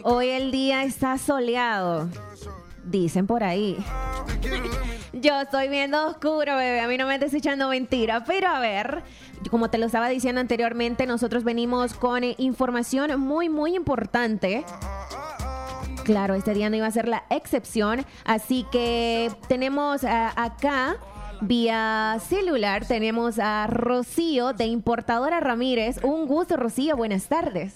Hoy el día está soleado, dicen por ahí. Yo estoy viendo oscuro, bebé, a mí no me estés echando mentira, pero a ver, como te lo estaba diciendo anteriormente, nosotros venimos con información muy importante. Claro, este día no iba a ser la excepción, así que tenemos acá, vía celular, tenemos a Rocío de Importadora Ramírez. Un gusto, Rocío, buenas tardes.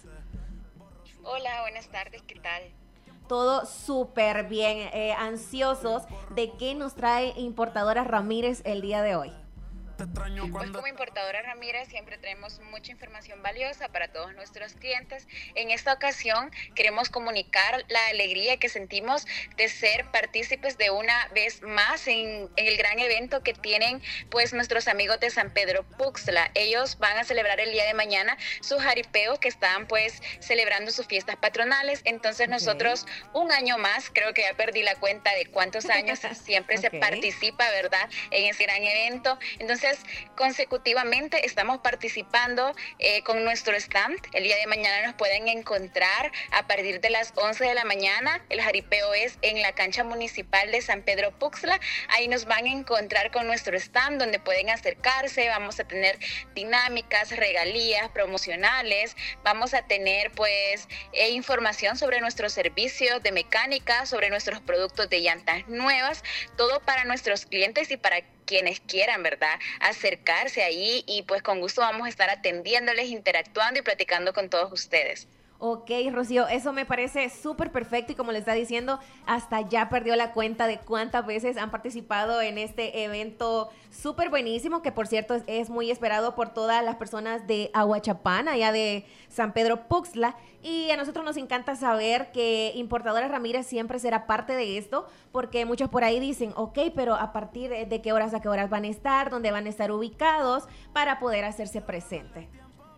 Hola, buenas tardes, ¿qué tal? Todo súper bien, ansiosos de qué nos trae Importadora Ramírez el día de hoy. Pues como Importadora Ramírez siempre tenemos mucha información valiosa para todos nuestros clientes. En esta ocasión queremos comunicar la alegría que sentimos de ser partícipes de una vez más en el gran evento que tienen pues nuestros amigos de San Pedro Puxtla. Ellos van a celebrar el día de mañana su jaripeo, que están pues celebrando sus fiestas patronales. Entonces nosotros un año más, creo que ya perdí la cuenta de cuántos años siempre se participa, ¿verdad?, en ese gran evento. Entonces consecutivamente estamos participando con nuestro stand. El día de mañana nos pueden encontrar a partir de las 11 de la mañana. El jaripeo es en la cancha municipal de San Pedro Puxtla. Ahí nos van a encontrar con nuestro stand donde pueden acercarse. Vamos a tener dinámicas, regalías promocionales. Vamos a tener pues información sobre nuestros servicios de mecánica, sobre nuestros productos de llantas nuevas, todo para nuestros clientes y para quienes quieran, ¿verdad?, acercarse ahí, y pues con gusto vamos a estar atendiéndoles, interactuando y platicando con todos ustedes. Ok, Rocío, eso me parece súper perfecto y como le está diciendo, hasta ya perdió la cuenta de cuántas veces han participado en este evento súper buenísimo, que por cierto es muy esperado por todas las personas de Aguachapán, allá de San Pedro Puxtla, y a nosotros nos encanta saber que Importadora Ramírez siempre será parte de esto, porque muchos por ahí dicen, ok, pero a partir de qué horas a qué horas van a estar, dónde van a estar ubicados para poder hacerse presente.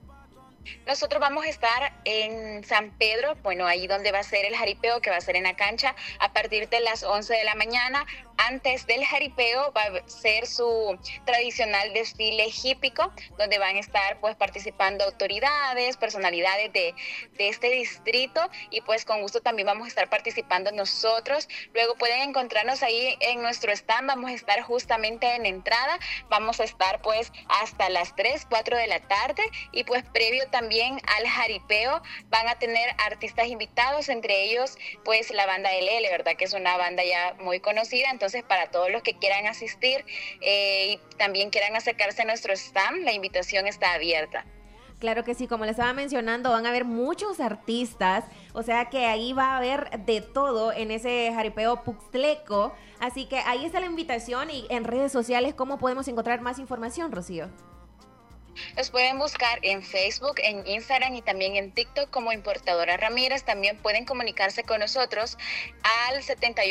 Nosotros vamos a estar en San Pedro, bueno, ahí donde va a ser el jaripeo, que va a ser en la cancha, a partir de las 11 de la mañana. Antes del jaripeo va a ser su tradicional desfile hípico, donde van a estar pues participando autoridades, personalidades de este distrito, y pues con gusto también vamos a estar participando nosotros. Luego pueden encontrarnos ahí en nuestro stand. Vamos a estar justamente en entrada, vamos a estar pues hasta las 3, 4 de la tarde, y pues previo también al jaripeo van a tener artistas invitados, entre ellos pues la banda LL, ¿verdad?, que es una banda ya muy conocida. Entonces para todos los que quieran asistir y también quieran acercarse a nuestro stand, la invitación está abierta. Claro que sí, como les estaba mencionando, van a haber muchos artistas, o sea que ahí va a haber de todo en ese jaripeo puxtleco, así que ahí está la invitación. Y en redes sociales, ¿cómo podemos encontrar más información, Rocío? Los pueden buscar en Facebook, en Instagram y también en TikTok como Importadora Ramírez. También pueden comunicarse con nosotros al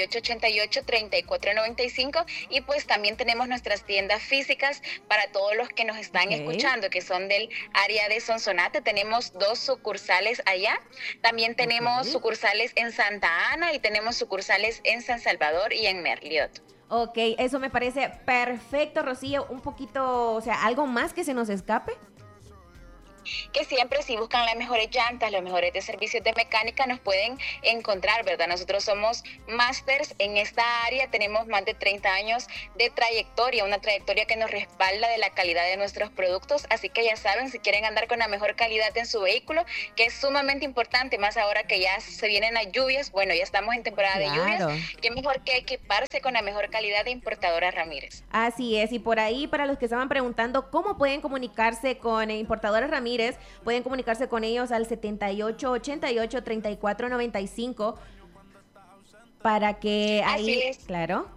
7888-3495, y pues también tenemos nuestras tiendas físicas para todos los que nos están escuchando, que son del área de Sonsonate. Tenemos 2 sucursales allá. También tenemos sucursales en Santa Ana y tenemos sucursales en San Salvador y en Merliot. Ok, eso me parece perfecto, Rocío. Un poquito, o sea, ¿algo más que se nos escape? Que siempre, si buscan las mejores llantas, los mejores de servicios de mecánica, nos pueden encontrar, ¿verdad? Nosotros somos másters en esta área, tenemos más de 30 años de trayectoria, una trayectoria que nos respalda de la calidad de nuestros productos. Así que ya saben, si quieren andar con la mejor calidad en su vehículo, que es sumamente importante, más ahora que ya se vienen las lluvias, bueno, ya estamos en temporada de lluvias, qué mejor que equiparse con la mejor calidad de Importadora Ramírez. Así es, y por ahí, para los que estaban preguntando cómo pueden comunicarse con Importadora Ramírez, pueden comunicarse con ellos al 7888-3495 para que ahí, claro.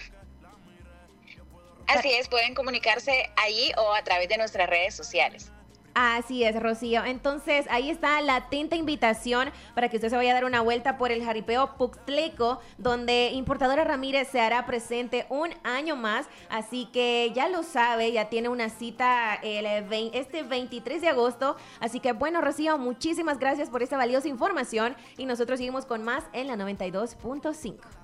Así es, pueden comunicarse ahí o a través de nuestras redes sociales. Así es, Rocío. Entonces, ahí está la atenta invitación para que usted se vaya a dar una vuelta por el jaripeo puxtleco, donde Importadora Ramírez se hará presente un año más. Así que ya lo sabe, ya tiene una cita este 23 de agosto. Así que, bueno, Rocío, muchísimas gracias por esta valiosa información y nosotros seguimos con más en la 92.5.